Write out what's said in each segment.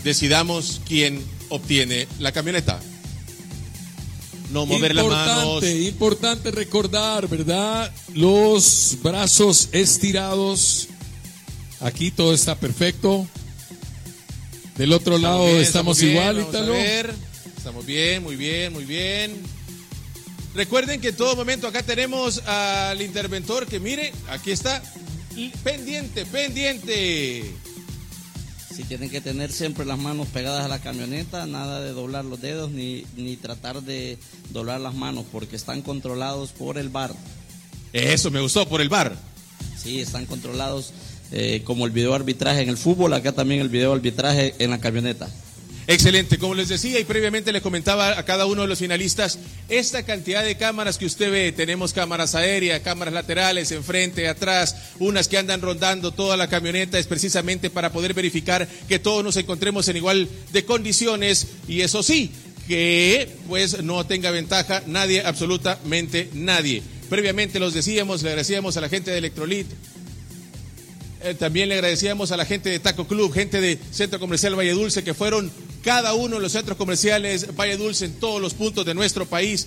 decidamos quién obtiene la camioneta. No mover las manos. Importante recordar, ¿verdad? Los brazos estirados. Aquí todo está perfecto. Del otro lado estamos igual, Ítalo. Estamos bien, muy bien, muy bien. Recuerden que en todo momento acá tenemos al interventor que mire, aquí está, pendiente. Sí, tienen que tener siempre las manos pegadas a la camioneta, nada de doblar los dedos ni tratar de doblar las manos porque están controlados por el VAR. Eso me gustó, por el VAR. Sí, están controlados como el video arbitraje en el fútbol, acá también el video arbitraje en la camioneta. Excelente, como les decía y previamente les comentaba a cada uno de los finalistas, esta cantidad de cámaras que usted ve, tenemos cámaras aéreas, cámaras laterales, enfrente, atrás, unas que andan rondando toda la camioneta, es precisamente para poder verificar que todos nos encontremos en igual de condiciones y eso sí, que pues no tenga ventaja nadie, absolutamente nadie. Previamente los decíamos, le agradecíamos a la gente de Electrolit. También le agradecíamos a la gente de Taco Club, gente de Centro Comercial Valle Dulce, que fueron cada uno de los centros comerciales Valle Dulce en todos los puntos de nuestro país.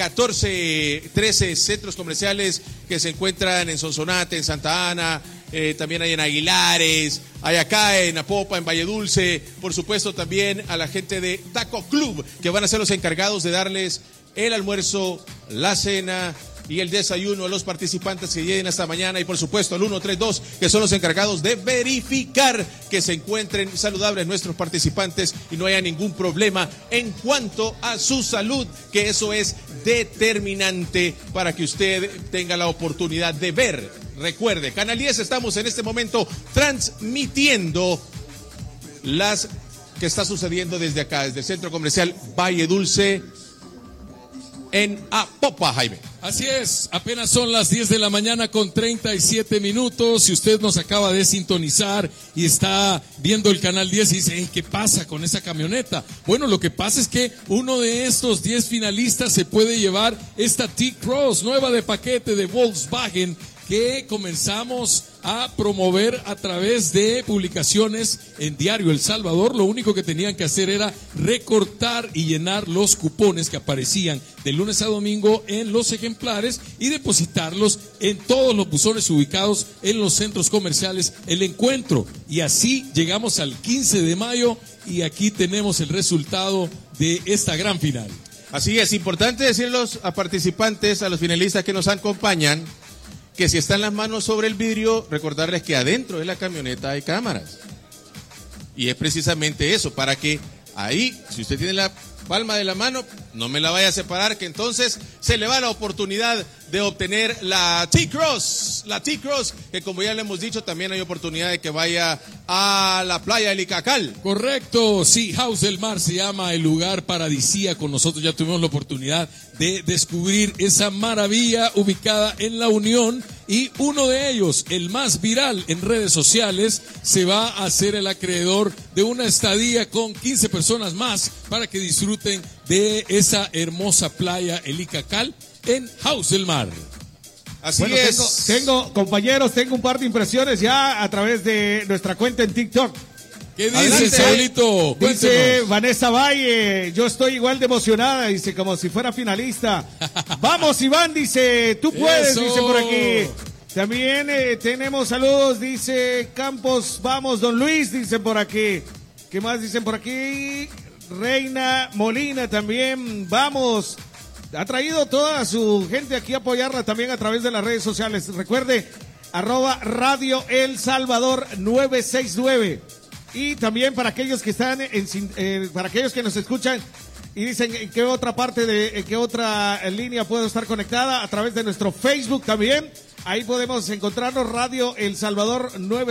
13 centros comerciales que se encuentran en Sonsonate, en Santa Ana, también hay en Aguilares, hay acá en Apopa, en Valle Dulce. Por supuesto también a la gente de Taco Club, que van a ser los encargados de darles el almuerzo, la cena y el desayuno a los participantes que lleguen hasta mañana, y por supuesto al 132, que son los encargados de verificar que se encuentren saludables nuestros participantes y no haya ningún problema en cuanto a su salud, que eso es determinante para que usted tenga la oportunidad de ver. Recuerde, Canal 10, estamos en este momento transmitiendo las que está sucediendo desde acá, desde el Centro Comercial Valle Dulce en Apopa, Jaime. Así es, apenas son las 10 de la mañana con 37 minutos. Si usted nos acaba de sintonizar y está viendo el Canal 10 y dice, ¿qué pasa con esa camioneta? Bueno, lo que pasa es que uno de estos 10 finalistas se puede llevar esta T-Cross nueva de paquete de Volkswagen, que comenzamos a promover a través de publicaciones en Diario El Salvador. Lo único que tenían que hacer era recortar y llenar los cupones que aparecían de lunes a domingo en los ejemplares y depositarlos en todos los buzones ubicados en los centros comerciales El Encuentro. Y así llegamos al 15 de mayo y aquí tenemos el resultado de esta gran final. Así es, importante decirlos a participantes, a los finalistas que nos acompañan, que si están las manos sobre el vidrio, recordarles que adentro de la camioneta hay cámaras. Y es precisamente eso, para que ahí, si usted tiene la palma de la mano, no me la vaya a separar, que entonces se le va la oportunidad de obtener la T-Cross, que como ya le hemos dicho, también hay oportunidad de que vaya a la playa del Icacal. Correcto, sí, House del Mar se llama el lugar paradisíaco. Nosotros ya tuvimos la oportunidad de descubrir esa maravilla ubicada en La Unión, y uno de ellos, el más viral en redes sociales, se va a hacer el acreedor de una estadía con 15 personas más para que disfruten de esa hermosa playa El Icacal en House del Mar. Así es. Tengo compañeros, tengo un par de impresiones ya a través de nuestra cuenta en TikTok. ¿Qué dice, Saulito? Dice Vanessa Valle, yo estoy igual de emocionada, dice, como si fuera finalista. Vamos, Iván, dice, tú puedes, eso. Dice por aquí. También tenemos saludos, dice Campos, vamos, don Luis, dice por aquí. ¿Qué más dicen por aquí? Reina Molina también, vamos. Ha traído toda su gente aquí a apoyarla también a través de las redes sociales. Recuerde, @Radio El Salvador 969. Y también para aquellos que están para aquellos que nos escuchan y dicen en qué otra parte en qué otra línea puedo estar conectada, a través de nuestro Facebook también. Ahí podemos encontrarnos, Radio El Salvador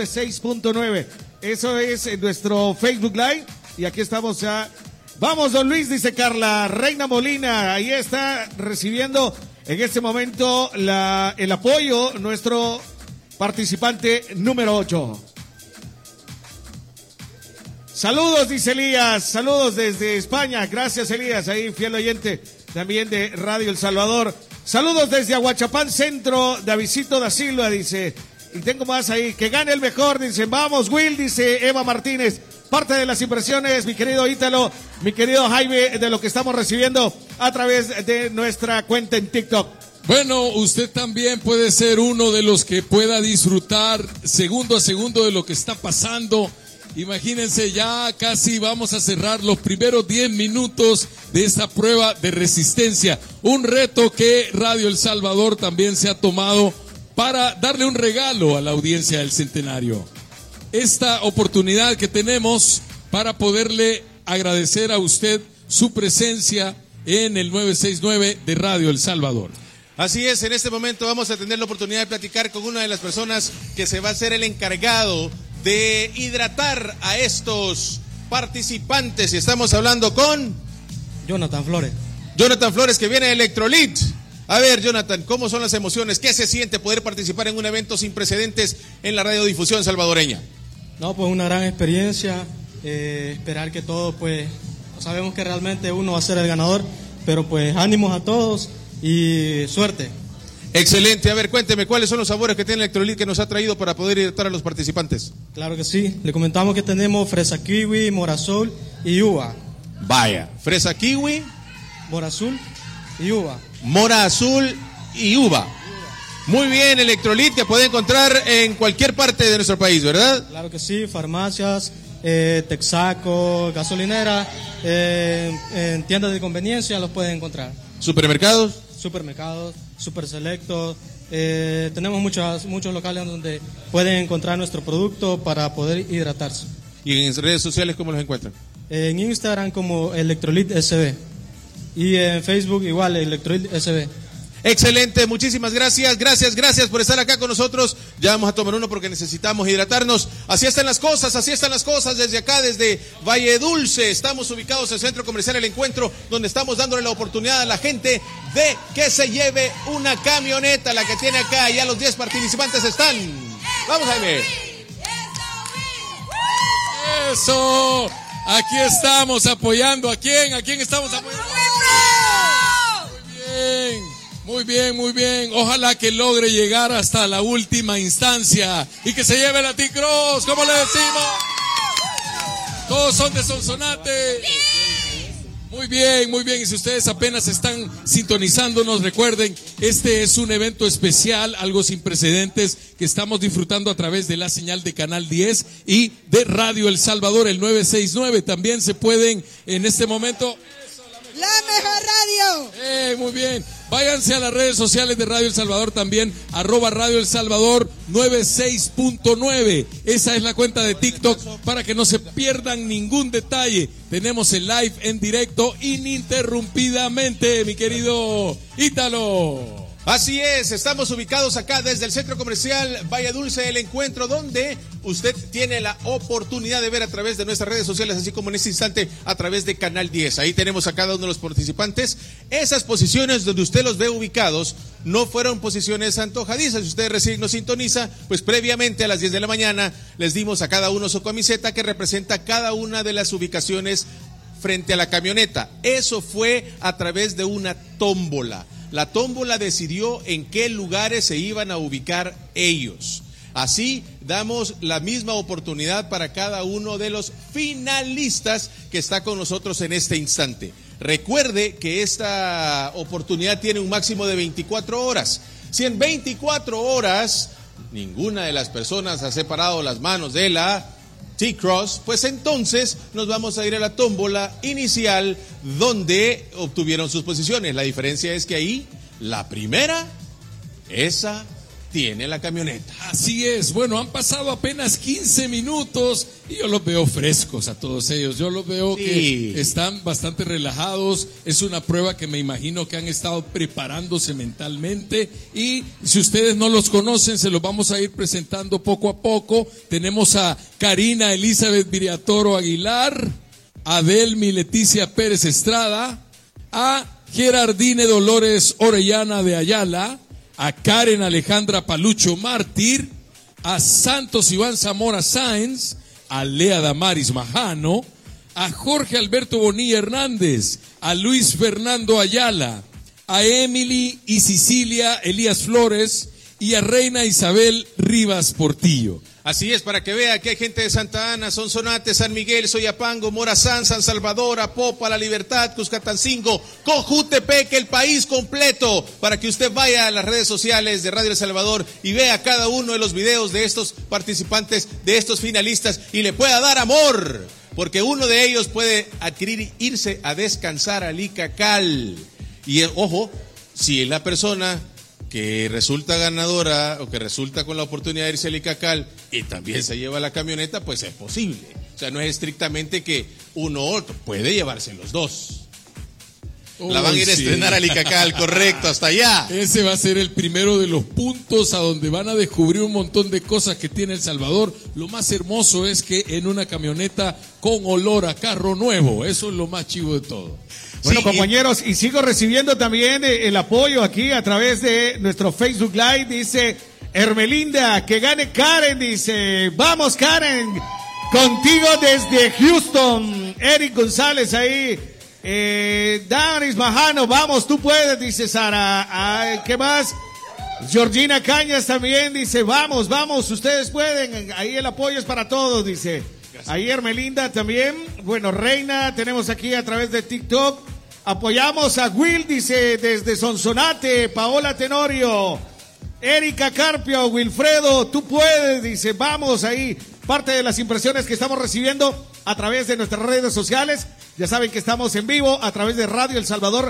96.9. Eso es en nuestro Facebook Live. Y aquí estamos ya. Vamos, don Luis, dice Carla. Reina Molina, ahí está recibiendo en este momento el apoyo, nuestro participante número 8. Saludos, dice Elías, saludos desde España, gracias Elías, ahí fiel oyente también de Radio El Salvador. Saludos desde Aguachapán Centro, Davidito da Silva, dice, y tengo más ahí, que gane el mejor, dice, vamos Will, dice Eva Martínez, parte de las impresiones, mi querido Ítalo, mi querido Jaime, de lo que estamos recibiendo a través de nuestra cuenta en TikTok. Bueno, usted también puede ser uno de los que pueda disfrutar segundo a segundo de lo que está pasando. Imagínense, ya casi vamos a cerrar los primeros 10 minutos de esta prueba de resistencia. Un reto que Radio El Salvador también se ha tomado para darle un regalo a la audiencia del Centenario. Esta oportunidad que tenemos para poderle agradecer a usted su presencia en el 969 de Radio El Salvador. Así es, en este momento vamos a tener la oportunidad de platicar con una de las personas que se va a ser el encargado de hidratar a estos participantes. Y estamos hablando con Jonathan Flores. Jonathan Flores, que viene de Electrolit. A ver, Jonathan, ¿cómo son las emociones? ¿Qué se siente poder participar en un evento sin precedentes en la radiodifusión salvadoreña? No, pues una gran experiencia, esperar que todo, pues, sabemos que realmente uno va a ser el ganador, pero pues ánimos a todos y suerte. Excelente, a ver, cuénteme, ¿cuáles son los sabores que tiene Electrolit que nos ha traído para poder hidratar a los participantes? Claro que sí, le comentamos que tenemos fresa kiwi, mora azul y uva. Vaya, fresa kiwi, Mora azul y uva. mora azul y uva. Muy bien, Electrolit que puede encontrar en cualquier parte de nuestro país, ¿verdad? Claro que sí, farmacias, Texaco, gasolinera, en tiendas de conveniencia los pueden encontrar. ¿Supermercados? Supermercados, super selectos, tenemos muchos locales donde pueden encontrar nuestro producto para poder hidratarse. ¿Y en redes sociales cómo los encuentran? En Instagram como Electrolit SB y en Facebook igual Electrolit SB. Excelente, muchísimas gracias, gracias por estar acá con nosotros. Ya vamos a tomar uno porque necesitamos hidratarnos. Así están las cosas desde acá, desde Valle Dulce. Estamos ubicados en el Centro Comercial El Encuentro, donde estamos dándole la oportunidad a la gente de que se lleve una camioneta, la que tiene acá. Ya los 10 participantes están. Vamos, Jaime. Eso, aquí estamos apoyando. ¿A quién? ¿A quién estamos apoyando? Muy bien. Ojalá que logre llegar hasta la última instancia y que se lleve la T-Cross, ¿cómo le decimos? Todos son de Sonsonate. Muy bien. Y si ustedes apenas están sintonizándonos, recuerden, este es un evento especial, algo sin precedentes, que estamos disfrutando a través de la señal de Canal 10 y de Radio El Salvador, el 969. También se pueden en este momento... ¡La mejor radio! Muy bien. Váyanse a las redes sociales de Radio El Salvador también, @Radio El Salvador 96.9. Esa es la cuenta de TikTok para que no se pierdan ningún detalle. Tenemos el live en directo ininterrumpidamente, mi querido Ítalo. Así es, estamos ubicados acá desde el Centro Comercial Valle Dulce El Encuentro, donde usted tiene la oportunidad de ver a través de nuestras redes sociales, así como en este instante a través de Canal 10. Ahí tenemos a cada uno de los participantes. Esas posiciones donde usted los ve ubicados no fueron posiciones antojadizas. Si usted recién nos sintoniza, pues previamente a las 10 de la mañana les dimos a cada uno su camiseta que representa cada una de las ubicaciones frente a la camioneta. Eso fue a través de una tómbola. La tómbola decidió en qué lugares se iban a ubicar ellos. Así damos la misma oportunidad para cada uno de los finalistas que está con nosotros en este instante. Recuerde que esta oportunidad tiene un máximo de 24 horas. Si en 24 horas ninguna de las personas ha separado las manos de la T-Cross, pues entonces nos vamos a ir a la tómbola inicial donde obtuvieron sus posiciones. La diferencia es que ahí, la primera, esa tiene la camioneta. Así es, bueno, han pasado apenas 15 minutos y yo los veo frescos a todos ellos. Yo los veo que están bastante relajados. Es una prueba que me imagino que han estado preparándose mentalmente. Y si ustedes no los conocen, se los vamos a ir presentando poco a poco. Tenemos a Karina Elizabeth Viriatoro Aguilar, a Delmi Leticia Pérez Estrada, a Gerardine Dolores Orellana de Ayala, a Karen Alejandra Palucho Mártir, a Santos Iván Zamora Sáenz, a Lea Damaris Majano, a Jorge Alberto Bonilla Hernández, a Luis Fernando Ayala, a Emily y Cecilia Elías Flores y a Reina Isabel Rivas Portillo. Así es, para que vea que hay gente de Santa Ana, Sonsonate, San Miguel, Soyapango, Morazán, San Salvador, Apopa, La Libertad, Cuscatancingo, Cojutepec, el país completo, para que usted vaya a las redes sociales de Radio El Salvador y vea cada uno de los videos de estos participantes, de estos finalistas, y le pueda dar amor, porque uno de ellos puede adquirir, irse a descansar al Icacal. Y ojo, si es la persona que resulta ganadora o que resulta con la oportunidad de irse al Icacal y también se lleva la camioneta, pues es posible. O sea, no es estrictamente que uno u otro, puede llevarse los dos. La van a ir a estrenar al Icacal, correcto, hasta allá. Ese va a ser el primero de los puntos a donde van a descubrir un montón de cosas que tiene El Salvador. Lo más hermoso es que en una camioneta con olor a carro nuevo, eso es lo más chivo de todo. Bueno, sí, compañeros, y sigo recibiendo también el apoyo aquí a través de nuestro Facebook Live. Dice Hermelinda, que gane Karen, dice, vamos Karen, contigo desde Houston. Eric González ahí, Danis Majano, vamos, tú puedes, dice Sara. ¿Qué más? Georgina Cañas también dice, vamos, ustedes pueden, ahí el apoyo es para todos, dice. Ahí Hermelinda también. Bueno, Reina, tenemos aquí a través de TikTok. Apoyamos a Will, dice, desde Sonsonate, Paola Tenorio, Erika Carpio, Wilfredo, tú puedes, dice, vamos ahí. Parte de las impresiones que estamos recibiendo a través de nuestras redes sociales. Ya saben que estamos en vivo a través de Radio El Salvador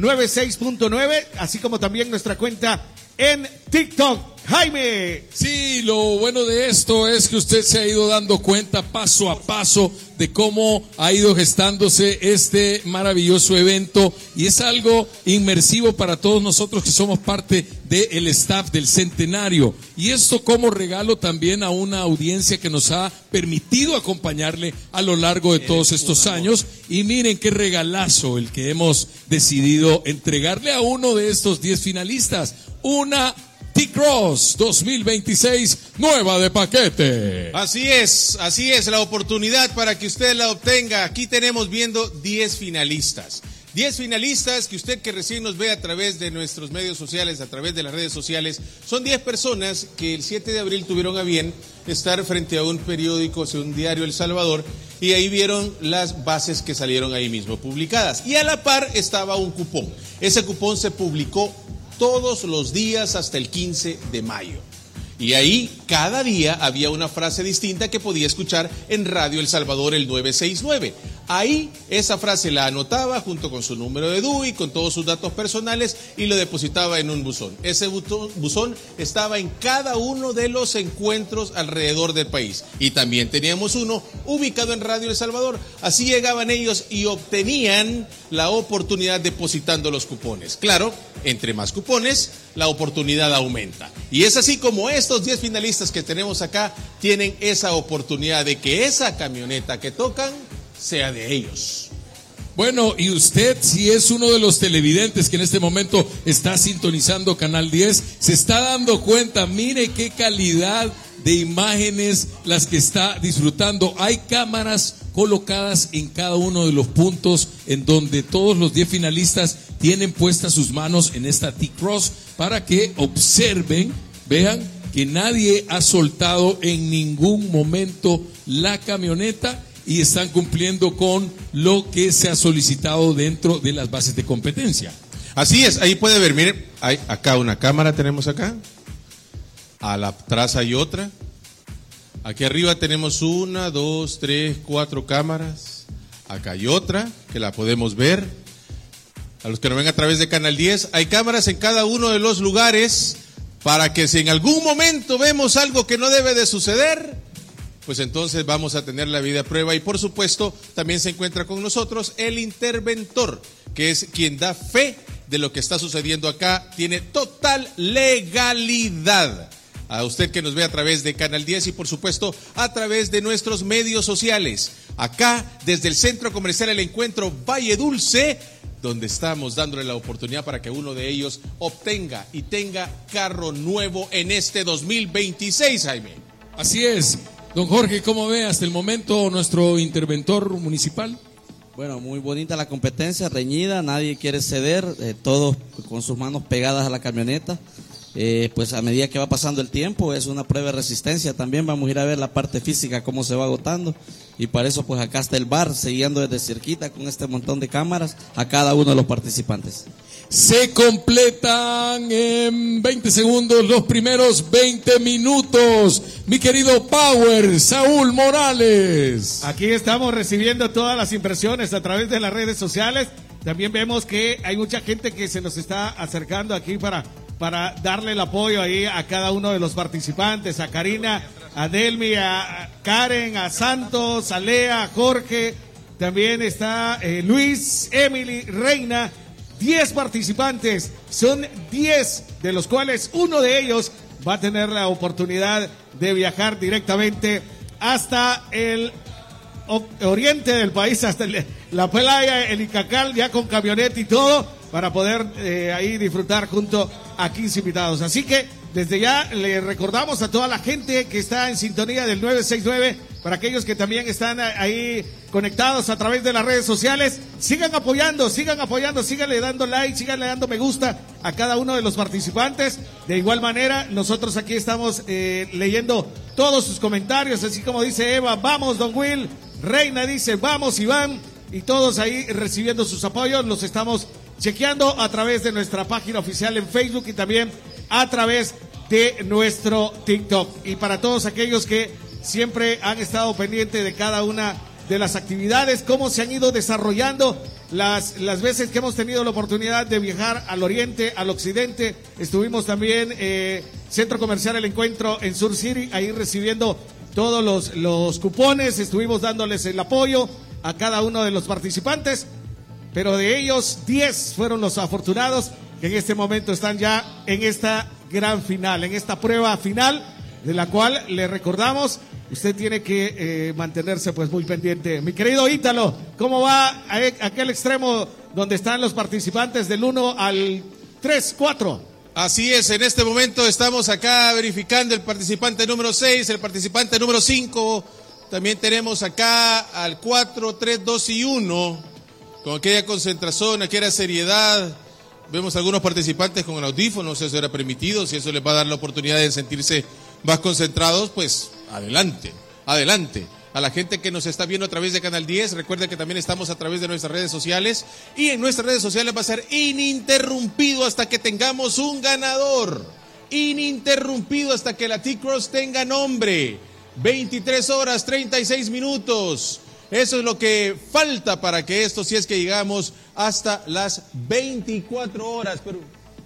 96.9, así como también nuestra cuenta en TikTok. Jaime. Sí, lo bueno de esto es que usted se ha ido dando cuenta paso a paso de cómo ha ido gestándose este maravilloso evento, y es algo inmersivo para todos nosotros que somos parte del staff del Centenario, y esto como regalo también a una audiencia que nos ha permitido acompañarle a lo largo de todos estos años. Y miren qué regalazo el que hemos decidido entregarle a uno de estos 10 finalistas, una T-Cross 2026 nueva de paquete. Así es, la oportunidad para que usted la obtenga. Aquí tenemos viendo 10 finalistas. 10 finalistas que usted que recién nos ve a través de nuestros medios sociales, a través de las redes sociales, son 10 personas que el 7 de abril tuvieron a bien estar frente a un periódico, o sea, un diario El Salvador, y ahí vieron las bases que salieron ahí mismo publicadas. Y a la par estaba un cupón. Ese cupón se publicó todos los días hasta el 15 de mayo. Y ahí cada día había una frase distinta que podía escuchar en Radio El Salvador el 969. Ahí esa frase la anotaba junto con su número de DUI, con todos sus datos personales, y lo depositaba en un buzón. Ese buzón estaba en cada uno de los encuentros alrededor del país. Y también teníamos uno ubicado en Radio El Salvador. Así llegaban ellos y obtenían la oportunidad depositando los cupones. Claro, entre más cupones, la oportunidad aumenta. Y es así como estos 10 finalistas que tenemos acá tienen esa oportunidad de que esa camioneta que tocan sea de ellos. Bueno, y usted, si es uno de los televidentes que en este momento está sintonizando Canal 10, se está dando cuenta, mire qué calidad de imágenes las que está disfrutando. Hay cámaras colocadas en cada uno de los puntos en donde todos los 10 finalistas tienen puestas sus manos en esta T-Cross para que observen, vean que nadie ha soltado en ningún momento la camioneta, y están cumpliendo con lo que se ha solicitado dentro de las bases de competencia. Así es, ahí puede ver, miren, hay acá una cámara tenemos acá, atrás hay otra, aquí arriba tenemos 1, 2, 3, 4 cámaras, acá hay otra que la podemos ver. A los que nos ven a través de Canal 10, hay cámaras en cada uno de los lugares para que si en algún momento vemos algo que no debe de suceder, pues entonces vamos a tener la vida a prueba. Y por supuesto también se encuentra con nosotros el interventor, que es quien da fe de lo que está sucediendo acá. Tiene total legalidad. A usted que nos ve a través de Canal 10 y por supuesto a través de nuestros medios sociales. Acá desde el Centro Comercial El Encuentro Valle Dulce, donde estamos dándole la oportunidad para que uno de ellos obtenga y tenga carro nuevo en este 2026, Jaime. Así es. Don Jorge, ¿cómo ve hasta el momento nuestro interventor municipal? Bueno, muy bonita la competencia, reñida, nadie quiere ceder, todos con sus manos pegadas a la camioneta. pues a medida que va pasando el tiempo es una prueba de resistencia. También vamos a ir a ver la parte física, cómo se va agotando, y para eso pues acá está el bar, siguiendo desde cerquita con este montón de cámaras a cada uno de los participantes. Se completan en 20 segundos los primeros 20 minutos. Mi querido Power, Saúl Morales. Aquí estamos recibiendo todas las impresiones a través de las redes sociales. También vemos que hay mucha gente que se nos está acercando aquí para darle el apoyo ahí a cada uno de los participantes, a Karina, a Delmi, a Karen, a Santos, a Lea, a Jorge. También está Luis, Emily, Reina. 10 participantes, son 10 de los cuales uno de ellos va a tener la oportunidad de viajar directamente hasta el oriente del país, hasta la playa, el Icacal, ya con camioneta y todo, para poder ahí disfrutar junto a 15 invitados. Así que desde ya le recordamos a toda la gente que está en sintonía del 969, para aquellos que también están ahí conectados a través de las redes sociales, sigan apoyando, síganle dando like, síganle dando me gusta a cada uno de los participantes. De igual manera, nosotros aquí estamos leyendo todos sus comentarios, así como dice Eva, vamos Don Will, Reina dice, vamos Iván, y todos ahí recibiendo sus apoyos. Los estamos chequeando a través de nuestra página oficial en Facebook y también a través de nuestro TikTok. Y para todos aquellos que siempre han estado pendientes de cada una de las actividades, cómo se han ido desarrollando las veces que hemos tenido la oportunidad de viajar al oriente, al occidente. Estuvimos también Centro Comercial El Encuentro en Sur City, ahí recibiendo todos los cupones, estuvimos dándoles el apoyo a cada uno de los participantes, pero de ellos 10 fueron los afortunados que en este momento están ya en esta gran final, en esta prueba final, de la cual le recordamos, usted tiene que mantenerse pues muy pendiente. Mi querido Ítalo, ¿cómo va a aquel extremo donde están los participantes del 1 al 3, 4? Así es, en este momento estamos acá verificando el participante número 6, el participante número 5, también tenemos acá al 4, 3, 2 y 1, con aquella concentración, aquella seriedad. Vemos algunos participantes con el audífono, si eso era permitido, si eso les va a dar la oportunidad de sentirse más concentrados, pues adelante, adelante. A la gente que nos está viendo a través de Canal 10, recuerden que también estamos a través de nuestras redes sociales, y en nuestras redes sociales va a ser ininterrumpido hasta que tengamos un ganador, ininterrumpido hasta que la T-Cross tenga nombre. 23 horas 36 minutos, eso es lo que falta para que esto, si es que llegamos hasta las 24 horas, pero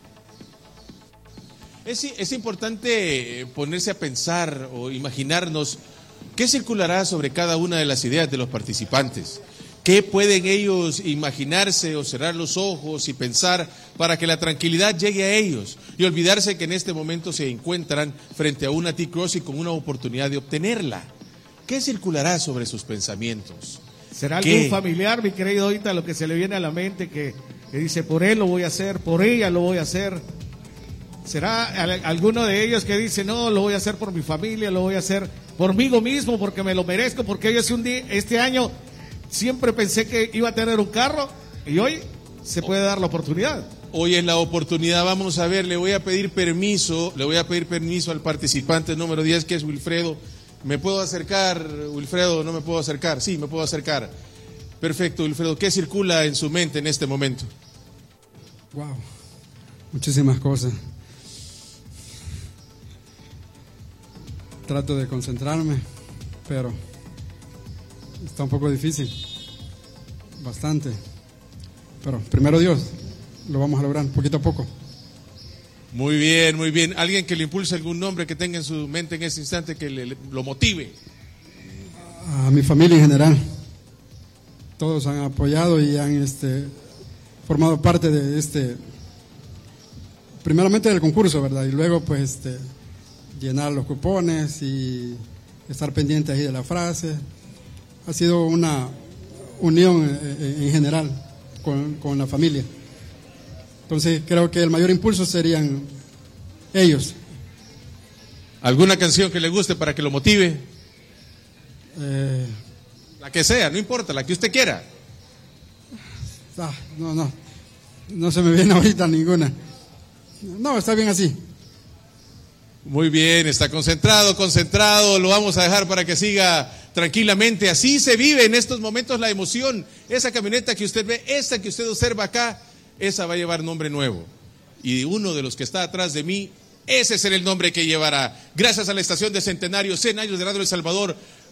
es importante ponerse a pensar o imaginarnos qué circulará sobre cada una de las ideas de los participantes. ¿Qué pueden ellos imaginarse o cerrar los ojos y pensar para que la tranquilidad llegue a ellos y olvidarse que en este momento se encuentran frente a una T-Cross y con una oportunidad de obtenerla? ¿Qué circulará sobre sus pensamientos? ¿Será algún familiar, mi querido Ita, lo que se le viene a la mente que dice, por él lo voy a hacer, por ella lo voy a hacer? ¿Será alguno de ellos que dice, no, lo voy a hacer por mi familia, lo voy a hacer por mí mismo, porque me lo merezco, porque yo este año siempre pensé que iba a tener un carro y hoy se puede dar la oportunidad? Hoy es la oportunidad, vamos a ver, le voy a pedir permiso al participante número 10, que es Wilfredo. ¿Me puedo acercar, Wilfredo? ¿No me puedo acercar? Sí, me puedo acercar. Perfecto, Wilfredo. ¿Qué circula en su mente en este momento? Wow, muchísimas cosas. Trato de concentrarme, pero está un poco difícil, bastante. Pero primero Dios, lo vamos a lograr poquito a poco. Muy bien, muy bien. ¿Alguien que le impulse algún nombre que tenga en su mente en ese instante que lo motive? A mi familia en general. Todos han apoyado y han formado parte de primeramente del concurso, ¿verdad? Y luego pues llenar los cupones y estar pendiente ahí de la frase. Ha sido una unión en general con la familia. Entonces creo que el mayor impulso serían ellos. ¿Alguna canción que le guste para que lo motive? La que sea, no importa, la que usted quiera. No se me viene ahorita ninguna. No, está bien así. Muy bien, está concentrado, lo vamos a dejar para que siga tranquilamente. Así se vive en estos momentos la emoción. Esa camioneta que usted ve, esta que usted observa acá, esa va a llevar nombre nuevo. Y uno de los que está atrás de mí, ese será el nombre que llevará. Gracias a la estación de Centenario, 100 años de Radio El Salvador,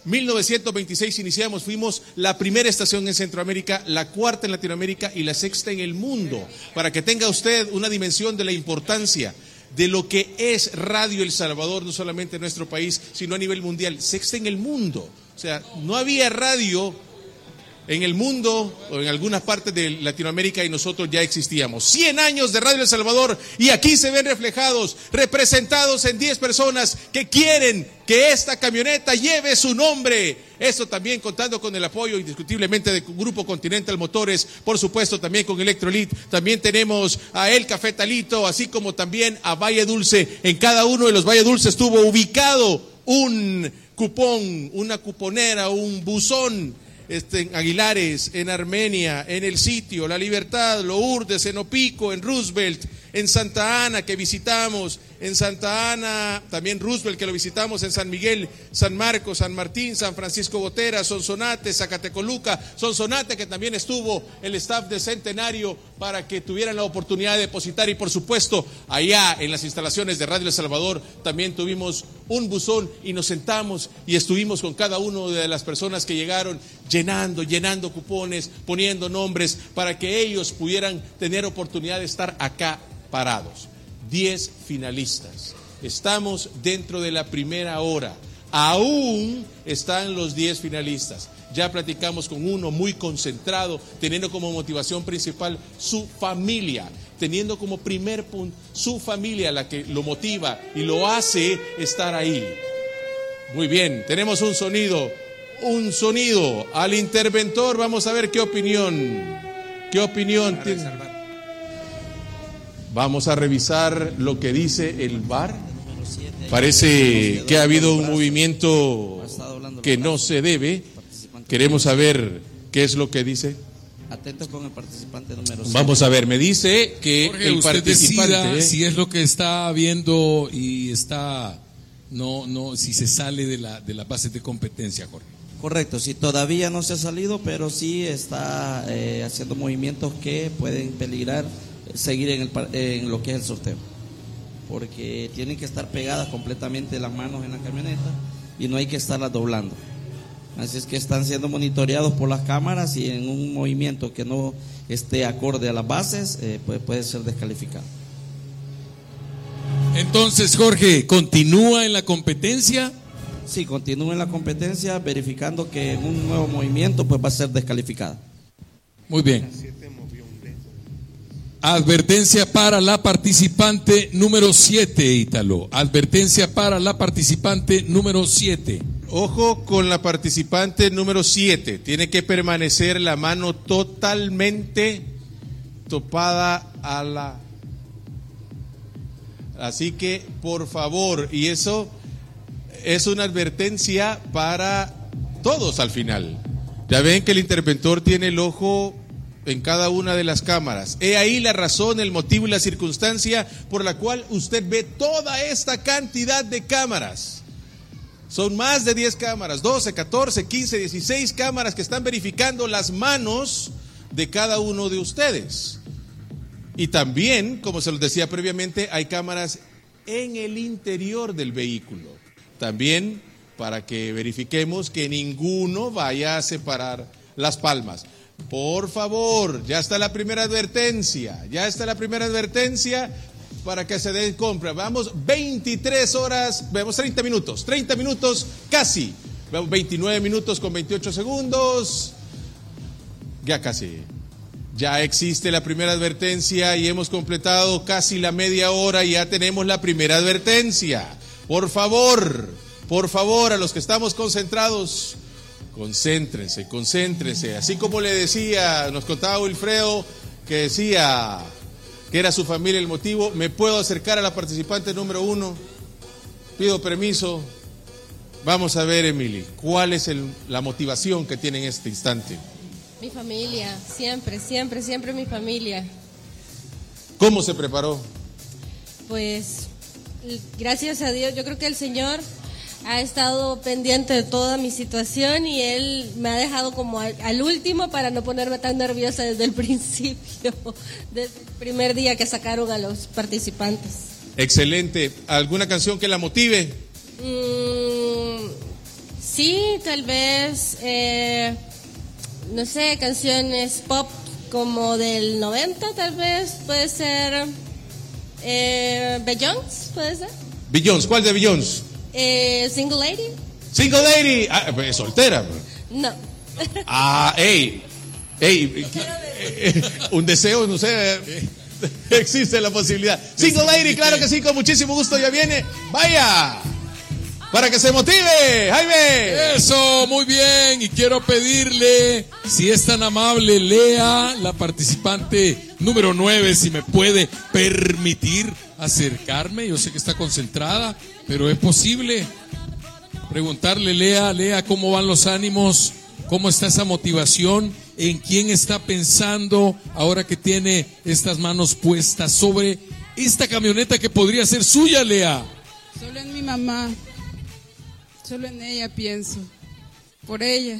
1926 iniciamos, fuimos la primera estación en Centroamérica, la cuarta en Latinoamérica y la sexta en el mundo. Para que tenga usted una dimensión de la importancia de lo que es Radio El Salvador, no solamente en nuestro país, sino a nivel mundial, sexta en el mundo. O sea, no había radio en el mundo o en algunas partes de Latinoamérica y nosotros ya existíamos. 100 años de Radio El Salvador y aquí se ven reflejados, representados en 10 personas que quieren que esta camioneta lleve su nombre. Esto también contando con el apoyo indiscutiblemente del Grupo Continental Motores, por supuesto también con Electrolit. También tenemos a El Cafetalito, así como también a Valle Dulce. En cada uno de los Valle Dulce estuvo ubicado un cupón, una cuponera, un buzón. En Aguilares, en Armenia, en El Sitio, La Libertad, Lourdes, en Opico, en Roosevelt, en Santa Ana que visitamos, en Santa Ana, también Roosevelt que lo visitamos, en San Miguel, San Marcos, San Martín, San Francisco Gotera, Sonsonate, Zacatecoluca, Sonsonate que también estuvo el staff de Centenario para que tuvieran la oportunidad de depositar y por supuesto allá en las instalaciones de Radio El Salvador también tuvimos un buzón y nos sentamos y estuvimos con cada una de las personas que llegaron llenando cupones, poniendo nombres para que ellos pudieran tener oportunidad de estar acá parados. 10 finalistas. Estamos dentro de la primera hora. Aún están los 10 finalistas. Ya platicamos con uno muy concentrado, teniendo como motivación principal su familia, teniendo como primer punto su familia, la que lo motiva y lo hace estar ahí. Muy bien, tenemos un sonido al interventor. Vamos a ver qué opinión tiene. Vamos a revisar lo que dice el VAR. Parece que ha habido un movimiento que no se debe. Queremos saber qué es lo que dice. Atentos con el participante número 7. Vamos a ver, me dice que Jorge, el usted participante decida si es lo que está viendo y está si se sale de la base de competencia, Jorge. Correcto, sí, todavía no se ha salido, pero sí está haciendo movimientos que pueden peligrar seguir en lo que es el sorteo, porque tienen que estar pegadas completamente las manos en la camioneta y no hay que estarlas doblando. Así es que están siendo monitoreados por las cámaras y en un movimiento que no esté acorde a las bases, pues puede ser descalificado. Entonces, Jorge, ¿continúa en la competencia? Sí, continúa en la competencia, verificando que en un nuevo movimiento pues va a ser descalificada. Muy bien. Advertencia para la participante número 7, Ítalo. Advertencia para la participante número 7. Ojo con la participante número 7. Tiene que permanecer la mano totalmente topada a la... Así que, por favor, y eso es una advertencia para todos al final. Ya ven que el interventor tiene el ojo en cada una de las cámaras. He ahí la razón, el motivo y la circunstancia por la cual usted ve toda esta cantidad de cámaras. Son más de 10 cámaras, 12, 14, 15, 16 cámaras que están verificando las manos de cada uno de ustedes. Y también, como se los decía previamente, hay cámaras en el interior del vehículo. También para que verifiquemos que ninguno vaya a separar las palmas. Por favor, ya está la primera advertencia para que se den compra. Vamos 23 horas, vemos 30 minutos casi. Vamos 29 minutos con 28 segundos. Ya casi. Ya existe la primera advertencia y hemos completado casi la media hora y ya tenemos la primera advertencia. Por favor, a los que estamos concentrados, concéntrense. Así como le decía, nos contaba Wilfredo, que decía que era su familia el motivo. ¿Me puedo acercar a la participante número 1? Pido permiso. Vamos a ver, Emily, ¿cuál es la motivación que tiene en este instante? Mi familia, siempre mi familia. ¿Cómo se preparó? Pues gracias a Dios, yo creo que el Señor ha estado pendiente de toda mi situación y Él me ha dejado como al último para no ponerme tan nerviosa desde el principio, desde el primer día que sacaron a los participantes. Excelente. ¿Alguna canción que la motive? Sí, tal vez, no sé, canciones pop como del 90, tal vez, puede ser Beyoncé, puede ser. Beyoncé, ¿cuál de Beyoncé? Single Lady. Single Lady, pues, soltera. No. Un deseo, no sé, existe la posibilidad. Single Lady, claro que sí, con muchísimo gusto ya viene. Vaya, para que se motive, Jaime. Eso, muy bien, y quiero pedirle, si es tan amable, lea la participante número 9, si me puede permitir acercarme. Yo sé que está concentrada, pero es posible preguntarle, Lea, cómo van los ánimos, cómo está esa motivación, en quién está pensando ahora que tiene estas manos puestas sobre esta camioneta que podría ser suya, Lea. Solo en mi mamá, solo en ella pienso, por ella.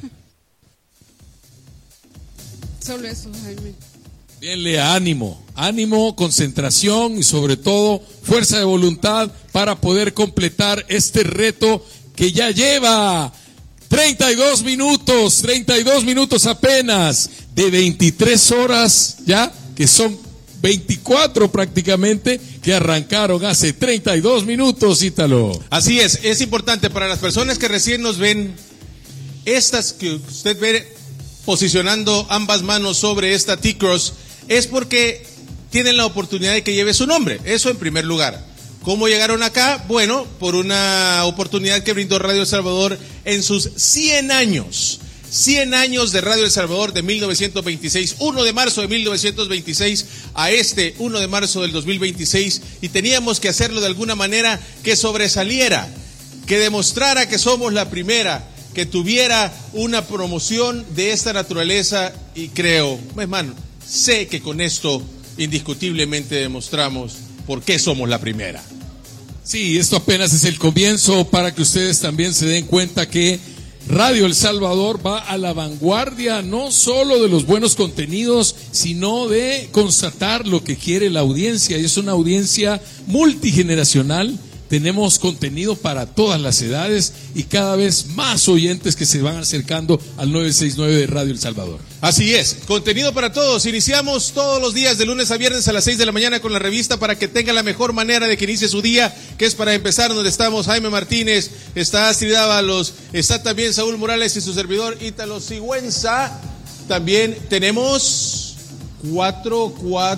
Solo eso, Jaime. Bien, Lea, ánimo, concentración y sobre todo fuerza de voluntad para poder completar este reto que ya lleva 32 minutos apenas de 23 horas ya, que son 24 prácticamente, que arrancaron hace 32 minutos, Ítalo. Así es importante para las personas que recién nos ven, estas que usted ve posicionando ambas manos sobre esta T-Cross, es porque tienen la oportunidad de que lleve su nombre, eso en primer lugar. ¿Cómo llegaron acá? Bueno, por una oportunidad que brindó Radio El Salvador en sus 100 años. 100 años de Radio El Salvador, de 1926, 1 de marzo de 1926 a 1 de marzo del 2026, y teníamos que hacerlo de alguna manera que sobresaliera, que demostrara que somos la primera, que tuviera una promoción de esta naturaleza, y creo, hermano, sé que con esto indiscutiblemente demostramos por qué somos la primera. Sí, esto apenas es el comienzo para que ustedes también se den cuenta que Radio El Salvador va a la vanguardia no solo de los buenos contenidos, sino de constatar lo que quiere la audiencia, y es una audiencia multigeneracional. Tenemos contenido para todas las edades y cada vez más oyentes que se van acercando al 969 de Radio El Salvador. Así es, contenido para todos. Iniciamos todos los días de lunes a viernes a las 6 de la mañana con la revista para que tenga la mejor manera de que inicie su día, que es para empezar donde estamos Jaime Martínez, está Astrid Ábalos, está también Saúl Morales y su servidor Ítalo Sigüenza. También tenemos 4,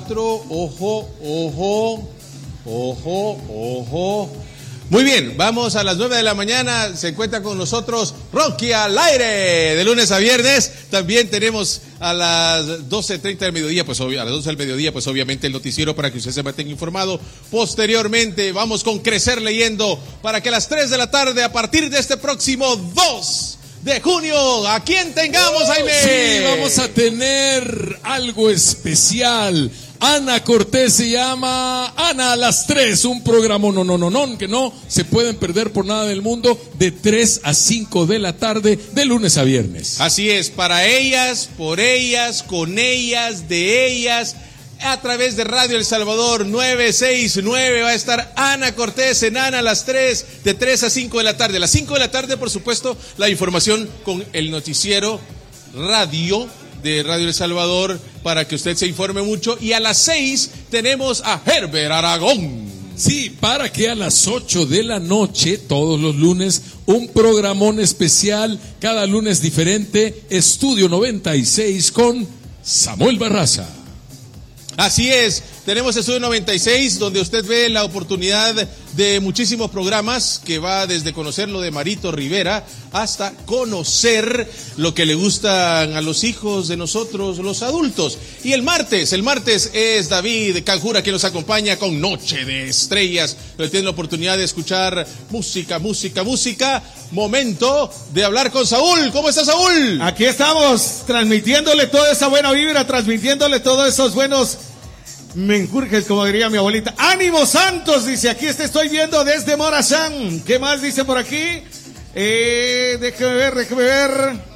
ojo. Muy bien, vamos a las 9 de la mañana, se encuentra con nosotros Rocky al aire, de lunes a viernes. También tenemos a las 12:30 del mediodía, a las 12 del mediodía, obviamente el noticiero para que usted se mantenga informado. Posteriormente vamos con Crecer Leyendo, para que a las 3 de la tarde, a partir de este próximo 2 de junio, ¿a quién tengamos, Jaime? Sí, vamos a tener algo especial. Ana Cortés se llama Ana a las 3, un programa que no se pueden perder por nada del mundo, de 3 a 5 de la tarde, de lunes a viernes. Así es, para ellas, por ellas, con ellas, de ellas, a través de Radio El Salvador 969 va a estar Ana Cortés en Ana a las 3, de 3 a 5 de la tarde. A las 5 de la tarde, por supuesto, la información con el noticiero radio de Radio El Salvador para que usted se informe mucho. Y a las 6 tenemos a Herbert Aragón. Sí, para que a las 8 de la noche, todos los lunes, un programón especial, cada lunes diferente, Estudio 96 con Samuel Barraza. Así es, tenemos Estudio 96, donde usted ve la oportunidad de muchísimos programas, que va desde conocer lo de Marito Rivera hasta conocer lo que le gustan a los hijos de nosotros, los adultos. Y el martes es David Canjura quien nos acompaña con Noche de Estrellas, donde tiene la oportunidad de escuchar música. Momento de hablar con Saúl. ¿Cómo está, Saúl? Aquí estamos, transmitiéndole toda esa buena vibra, transmitiéndole todos esos buenos menjurjes, como diría mi abuelita. ¡Ánimo Santos! Dice, aquí te estoy viendo desde Morazán. ¿Qué más dice por aquí? Déjeme ver.